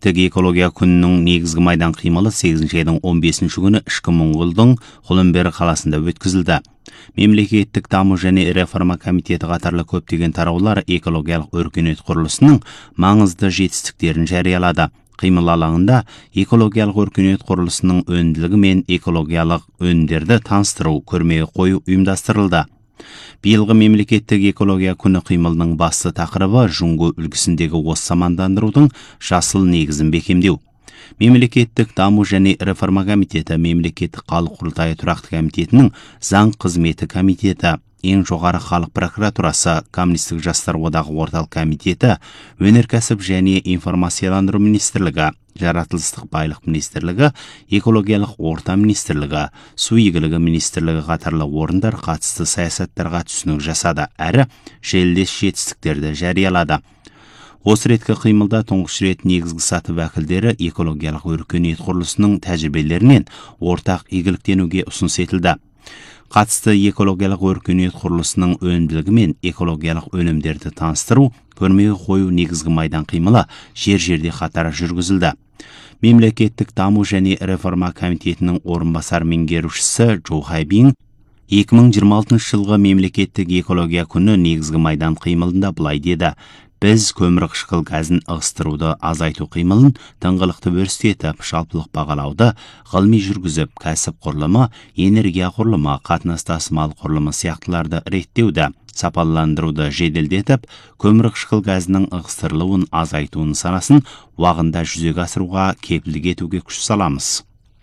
Мемлекеттік экология күнінің негізгі майдан қимылы 8 айдың 15 күні ішкі Моңғолдың Құлымбері қаласында өткізілді. Мемлекеттік даму және реформа комитеті қатарлы көптеген тараулар экологиялық өркениет құрылысының маңызды жетістіктерін жариялады. Қимыл алаңында экологиялық өркениет құрылысының өнділігі мен экологиялық өндерді таныстыру көрме қою ұйымдастырылды. Биылғы мемлекеттік экология күні қимылының басты тақырыбы Жұңго үлгісіндегі осы самандандырудың жасыл негізін бекемдеу. Мемлекеттік даму және реформа комитеті, мемлекеттік халық құрылтайы тұрақты комитетінің заң қызметі комитеті, ең жоғары халық прокуратурасы, коммунистік жастар одағы орталық комитеті, өнеркәсіп және информацияландыру министрлігі, жаратылыстық байлық министрлігі, экологиялық орта министрлігі, су игілігі министрлігі қатарлы орындар қатысты саясаттарға түсінік жасады әрі желілес жетістіктерді жариялады. Осы реткі қимылда тұңғыш рет негізгі саты вәкілдері экологиялық өркениет құрылысының тәжірибелерінен ортақ игіліктенуге ұсыныс етілді. Қатысты экологиялық өркениет құрылысының өнімділігі мен экологиялық өнімдерді таныстыру, көрмеге қою негізгі майдан қимылы жер-жерде қатары жүргізілді. Мемлекеттік даму және реформа комитетінің орынбасар меңгерушісі Джо Хайбин 2026 жылғы мемлекеттік экология күні негізгі майдан қимылында былай деді: біз көмірқышқыл газын ығыстыруды азайту қимылын тыңғылықты өрістетіп, жалпылық бағалауды ғылыми жүргізіп, кәсіп құрылымы, энергия құрылымы, қатынас тасымал құрылымы сияқтыларды реттеуді, сапаландыруды жеделдетіп, көмірқышқыл газының ығыстырылуын азайтуын санасын уағында жүзеге асыруға кепілдік етуге күш саламыз.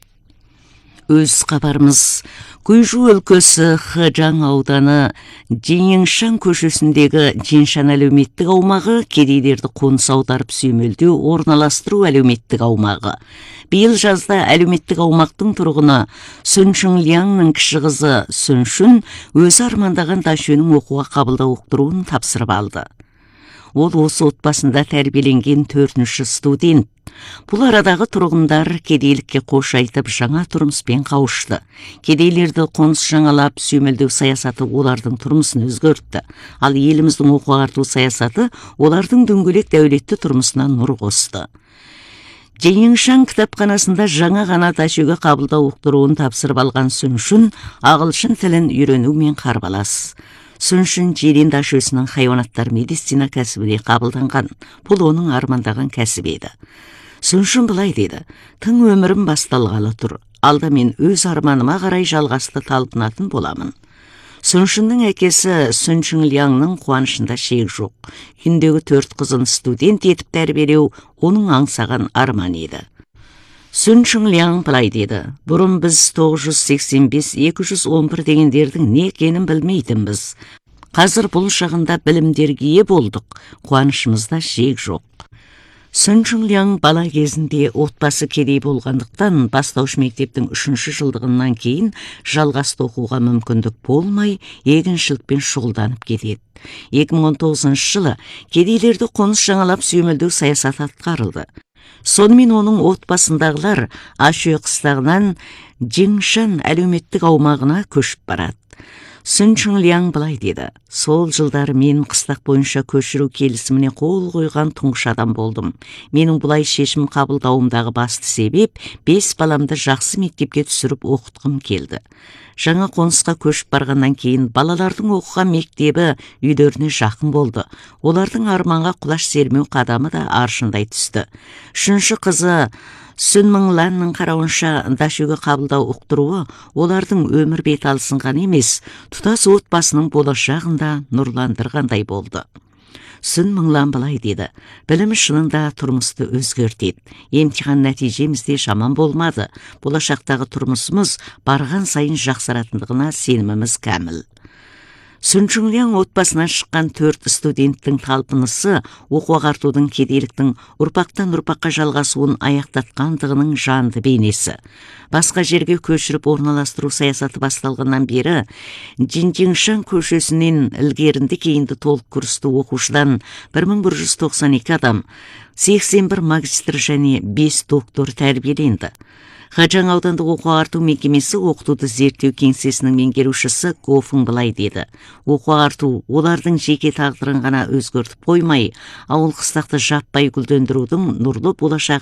Өз қабарымыз Күйжу өлкөсі Хэжаң ауданы Жеңшан көшесіндегі Женшан әлеуметтік аумағы кедейлерді қоныс аударып сүйемелдеу орналастыру әлеуметтік аумағы. Биыл жазда әлеуметтік аумақтың тұрғыны Сүншін Лянның кіші қызы Сүншін өзі армандаған Дашөнің оқуға қабылдау оқытыруын тапсырып алды. Ол осы отбасында тәрбиеленген 4-ші студент. Бұл арадағы тұрғындар кедейлікке қош айтып жаңа тұрмыспен қауышты. Кедейлерді қоныс жаңалап сүйемелдеу саясаты олардың тұрмысын өзгертті. Ал еліміздің оқу ағарту саясаты олардың дөңгелек дәулетті тұрмысына нұр қосты. Жеңшан кітапханасында жаңа ғана Дашөге қабылдау оқытыруын тапсырып алған Сүншін ағылшын тілін үйренумен қарбалас. Сүншін Жирен Дашөсінің хайуанаттар медицина кәсібіне қабылданған. Бұл оның армандаған кәсіп еді. Сүншін былай деді: тың өмірім басталғалы тұр. Алда мен өз арманыма қарай жалғасты талпынатын боламын. Сүншіннің әкесі Сүншін Лянның қуанышында шек жоқ. Үйіндегі 4 қызын студент етіп тәрбиелеу оның аңсаған арман еді. Сүншін Ляң былай деді: бұрын біз 985-211 дегендердің не екенін білмейтінбіз. Қазір бұл шағында білімдерге ие болдық, қуанышымызда шек жоқ. Сүншін Ляң бала кезінде отбасы кедей болғандықтан бастауыш мектептің 3-ші жылдығынан кейін жалғасты оқуға мүмкіндік болмай, егіншілікпен шұғылданып кетеді. 2019 жылы кедейлерді қоныс жаңалап сүйемелдеу саясаты атқарылды. Сонымен оның отбасындағылар Ашө қыстағынан Жеңшан әлеуметтік аумағына көшіп барады. Сүншін Ляң былай деді: сол жылдары мен қыстақ бойынша көшіру келісіміне қол қойған тұңғыш адам болдым. Менің бұлай шешім қабылдауымдағы басты себеп 5 баламды жақсы мектепке түсіріп оқытқым келді. Жаңа қонысқа көшіп барғаннан кейін балалардың оқыған мектебі үйлеріне жақын болды. Олардың арманға құлаш сермеу қадамы да аршындай түсті. 3-ші қызы Сүнмің Лянның қарауынша Дашөге қабылдау ұқтыруы олардың өмір бет алысын ғана емес, тұтас отбасының болашағын да нұрландырғандай болды. Сүнмің Лян былай деді: білім шынында тұрмысты өзгертеді. Емтихан нәтижеміз де жаман болмады. Болашақтағы тұрмысымыз барған сайын жақсаратындығына сеніміміз кәміл. Сүншін Ляң отбасынан шыққан 4 студенттің талпынысы оқу ағартудың кедейліктің ұрпақтан ұрпаққа жалғасуын аяқтатқандығының жанды бейнесі. Басқа жерге көшіріп орналастыру саясаты басталғаннан бері Жеңшан көшесінен ілгерінді кейінді толық курсты оқушыдан 1192 адам, 81 магистр және 5 доктор тәрбиеленді. Хэжаң аудандық оқу ағарту мекемесі оқытуды зерттеу кеңсесінің меңгерушісі Гофың былай деді: оқу ағарту олардың жеке тағдырын ғана өзгертіп қоймай, ауыл қыстақты жаппай гүлдендірудің нұрлы болашақ